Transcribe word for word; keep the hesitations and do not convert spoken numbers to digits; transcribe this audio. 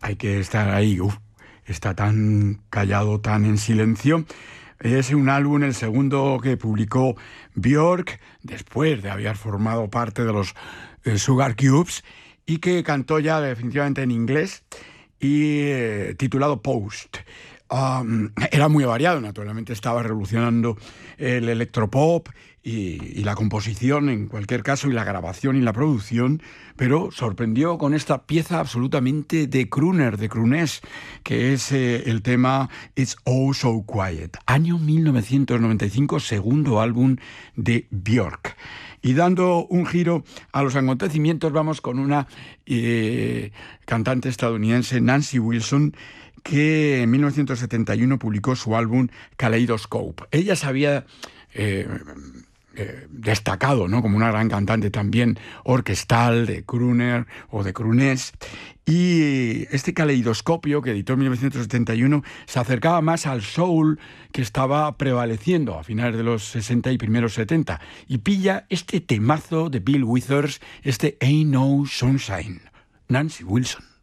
hay que estar ahí, uf, está tan callado, tan en silencio. Es un álbum, el segundo que publicó Björk, después de haber formado parte de los eh, Sugar Cubes, y que cantó ya definitivamente en inglés, y eh, titulado Post. Um, era muy variado, naturalmente estaba revolucionando el electropop y, y la composición en cualquier caso, y la grabación y la producción, pero sorprendió con esta pieza absolutamente de crooner, de croonés, que es eh, el tema It's Oh So Quiet, año mil novecientos noventa y cinco, segundo álbum de Björk. Y dando un giro a los acontecimientos, vamos con una eh, cantante estadounidense, Nancy Wilson, que en mil novecientos setenta y uno publicó su álbum Kaleidoscope. Ella se había eh, eh, destacado, ¿no?, como una gran cantante también orquestal, de crooner o de croonés, y este Caleidoscopio, que editó en mil novecientos setenta y uno, se acercaba más al soul que estaba prevaleciendo a finales de los sesenta y primeros setenta, y pilla este temazo de Bill Withers, este Ain't No Sunshine. Nancy Wilson.